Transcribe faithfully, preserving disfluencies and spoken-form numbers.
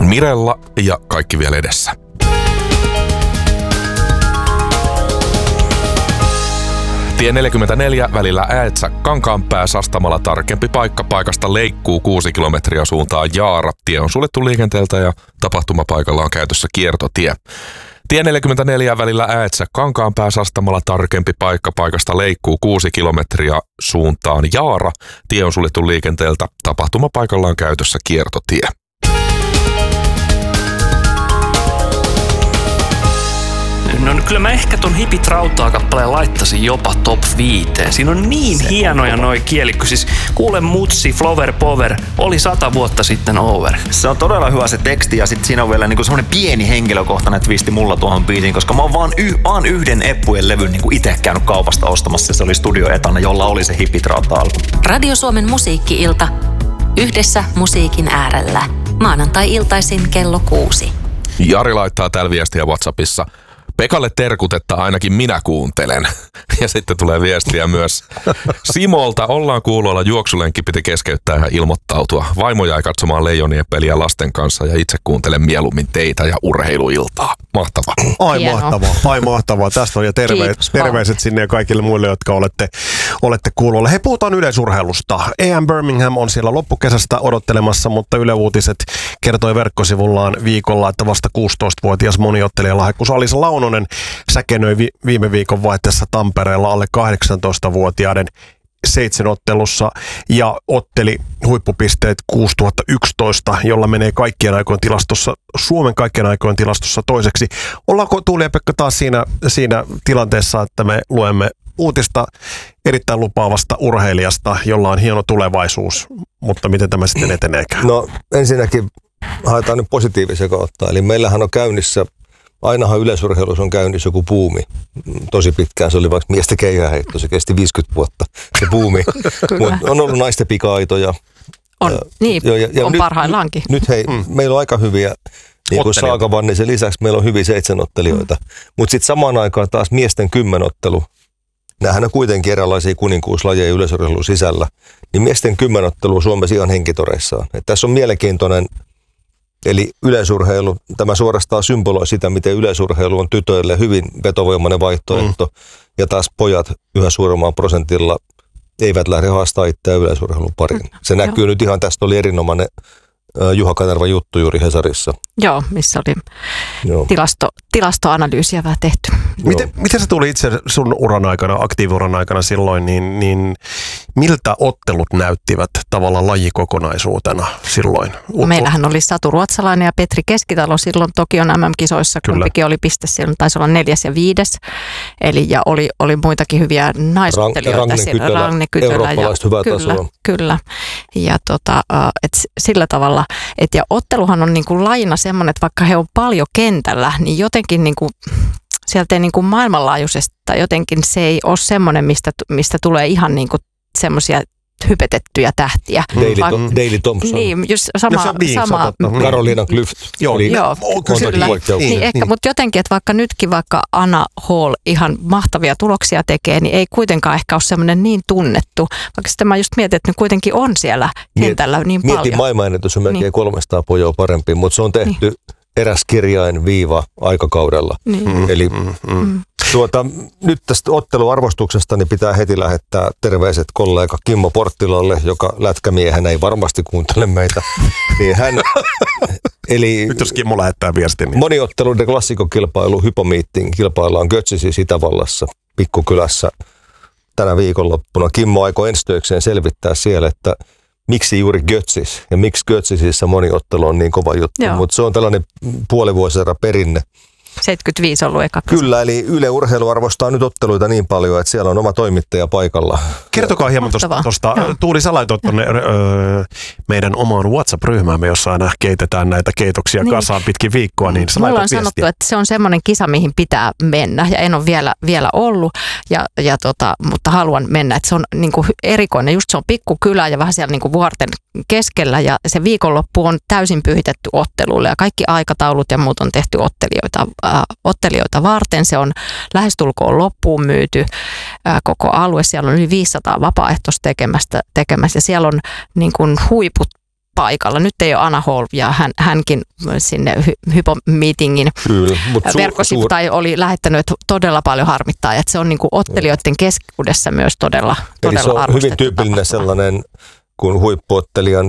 Mirella ja kaikki vielä edessä. Tie neljäkymmentäneljä välillä Äätsä-Kankaanpää Sastamala tarkempi paikka paikasta leikkuu kuusi kilometriä suuntaan Jaara. Tie on suljettu liikenteeltä ja tapahtumapaikalla on käytössä kiertotie. Tie neljäkymmentäneljä välillä Äätsä-Kankaanpää Sastamala tarkempi paikka paikasta leikkuu kuusi kilometriä suuntaan Jaara. Tie on suljettu liikenteeltä. Tapahtumapaikalla on käytössä kiertotie. No kyllä mä ehkä ton Hipit rautaa kappaleen laittaisin jopa top viiteen. Siinä on niin se hienoja on noi kielikko. Siis kuule mutsi, flower power, oli sata vuotta sitten over. Se on todella hyvä se teksti ja sit siinä on vielä niinku semmonen pieni henkilökohtainen twisti mulla tuohon biisiin, koska mä oon vaan, y- vaan yhden Eppujen levyn niinku ite käynyt kaupasta ostamassa. Se oli Studio Etana, jolla oli se Hipit rauta-albumi. Radio Suomen musiikki-ilta. Yhdessä musiikin äärellä. Maanantai-iltaisin kello kuusi. Jari laittaa täällä viestiä WhatsAppissa. Pekalle terkut, että ainakin minä kuuntelen. Ja sitten tulee viestiä myös Simolta. Ollaan kuuloilla, juoksulenkki piti keskeyttää ja ilmoittautua. Vaimo jäi katsomaan Leijonien peliä lasten kanssa ja itse kuuntelen mieluummin teitä ja urheiluiltaa. Mahtavaa. Ai Hienoa. mahtavaa, ai mahtavaa. Tästä on ja terve, Kiitos, terveiset sinne ja kaikille muille, jotka olette, olette kuulolla. He puhutaan yleisurheilusta. A M Birmingham on siellä loppukesästä odottelemassa, mutta Yle Uutiset kertoi verkkosivullaan viikolla, että vasta kuusitoistavuotias moniottelija lahjakkuus Alisa Launonen säkenöi vi- viime viikon vaihteessa Tampereella alle kahdeksantoistavuotiaiden seitsemänottelussa ja otteli huippupisteet kuusituhatta yksitoista, jolla menee kaikkien aikojen tilastossa, Suomen kaikkien aikojen tilastossa toiseksi. Ollaanko Tuuli ja Pekka taas siinä, siinä tilanteessa, että me luemme uutista erittäin lupaavasta urheilijasta, jolla on hieno tulevaisuus, mutta miten tämä sitten eteneekään? No ensinnäkin haetaan nyt positiivisia kautta, eli meillähän on käynnissä, ainahan yleisurheilussa on käynnissä joku buumi. Tosi pitkään se oli vaikka miestä keihäheitto, se kesti viisikymmentä vuotta se buumi. Mutta on ollut naisten pika-aitoja. On, ja, niin, ja, ja on nyt, parhaillaankin. Nyt hei, mm. meillä on aika hyviä, niin kuin Saaka Vannisen lisäksi meillä on hyviä seitsemänottelijoita. Mm. Mutta sitten samaan aikaan taas miesten kymmenottelu, nämähän on kuitenkin erilaisia kuninkuuslajeja yleisurheilun sisällä, niin miesten kymmenottelu on Suomessa ihan henkitoreissaan. Et tässä on mielenkiintoinen, eli yleisurheilu, tämä suorastaan symboloi sitä, miten yleisurheilu on tytöille hyvin vetovoimainen vaihtoehto, mm. ja taas pojat yhä suuremmalla prosentilla eivät lähde haastaa itseään yleisurheilun pariin. Se mm. näkyy nyt ihan, tästä oli erinomainen Juha Kanervan juttu juuri Hesarissa. Joo, missä oli Joo. Tilasto, tilastoanalyysiä vähän tehty. Miten, miten se tuli itse sun uran aikana, aktiiviuran aikana silloin, niin, niin miltä ottelut näyttivät tavallaan lajikokonaisuutena silloin? No, meillähän oli Satu Ruotsalainen ja Petri Keskitalo silloin Tokion M M-kisoissa. Kyllä. Kumpikin oli piste silloin, taisi olla neljäs ja viides. Eli ja oli, oli muitakin hyviä naisottelijoita. Ragne Kytölä, Ragne Kytölä eurooppalaista hyvää kyllä, tasoa. Kyllä, ja tota, et sillä tavalla, että ja otteluhan on niin kuin lajina semmoinen, että vaikka he on paljon kentällä, niin jotenkin niin kuin sieltä ei niin kuin maailmanlaajuisesti, jotenkin se ei ole semmoinen, mistä, mistä tulee ihan niin kuin semmoisia hypetettyjä tähtiä. Daley, Va- Tom, Daley Thompson. Niin, just sama. No niin, sama Carolina Klüft. Joo, Eli joo kyllä. Niin, niin, ehkä, niin. mutta jotenkin, että vaikka nytkin vaikka Anna Hall ihan mahtavia tuloksia tekee, niin ei kuitenkaan ehkä ole semmoinen niin tunnettu. Vaikka sitten mä just mietin, että ne kuitenkin on siellä kentällä niin Mieti, paljon. Mietin maailmanennätys on melkein niin. kolmesataa pojoa parempi, mutta se on tehty niin. eräs kirjain viiva aikakaudella. Niin. Eli mm. tuota, nyt tästä otteluarvostuksesta niin pitää heti lähettää terveiset kollega Kimmo Porttilalle, joka lätkämiehenä ei varmasti kuuntele meitä. niin hän, eli nyt jos Kimmo lähettää viestin. Niin. Moniotteluiden klassikokilpailu Hypomeeting kilpaillaan Götzisissä Itävallassa, pikkukylässä tänä viikonloppuna. Kimmo aikoo ensi töikseen selvittää siellä, että miksi juuri Götzis ja miksi Götzisissä moniottelu on niin kova juttu, mutta se on tällainen puolivuosisadan perinne. seitsemänkymmentäviisi ollut eka. Kyllä, eli Yle Urheilu arvostaa nyt otteluita niin paljon, että siellä on oma toimittaja paikalla. Kertokaa hieman tuosta. Tuuli, sä laitoit tuonne öö, meidän omaan WhatsApp-ryhmäämme, jossa aina keitetään näitä keitoksia niin. kasaan pitkin viikkoa. Niin sä Mulla on sanottu, että se on semmoinen kisa, mihin pitää mennä ja en ole vielä, vielä ollut, ja, ja tota, mutta haluan mennä. Että se on niin kuin erikoinen, just se on pikkukylä ja vähän siellä niin kuin vuorten keskellä ja se viikonloppu on täysin pyhitetty ottelulle ja kaikki aikataulut ja muut on tehty ottelijoita ottelijoita varten. Se on lähestulkoon loppuun myyty ää, koko alue. Siellä on yli viisisataa vapaaehtoista tekemästä, tekemässä ja siellä on niin kuin huiput paikalla. Nyt ei ole Anna Hall ja hän, hänkin sinne hy- hypomeetingin verkkosivu suur... tai oli lähettänyt, että todella paljon harmittaa. Että se on niin kuin ottelijoiden keskuudessa myös todella, todella Eli se on hyvin tyypillinen tapahtuma. sellainen, kun huippuottelijan